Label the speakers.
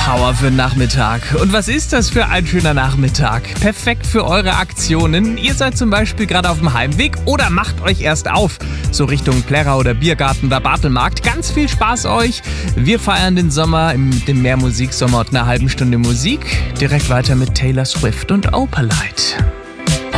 Speaker 1: Power für den Nachmittag. Und was ist das für ein schöner Nachmittag? Perfekt für eure Aktionen. Ihr seid zum Beispiel gerade auf dem Heimweg oder macht euch erst auf. So Richtung Plärrer oder Biergarten oder Bartelmarkt. Ganz viel Spaß euch. Wir feiern den Sommer, den Mehrmusiksommer und einer halben Stunde Musik. Direkt weiter mit Taylor Swift und Opalite.